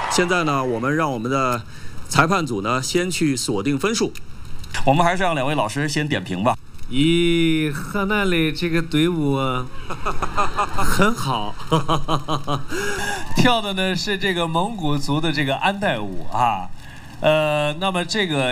现在呢，我们让我们的裁判组呢先去锁定分数。我们还是让两位老师先点评吧。 咦，河南的这个队伍很好， 跳的呢是这个蒙古族的这个安代舞啊，那么这个。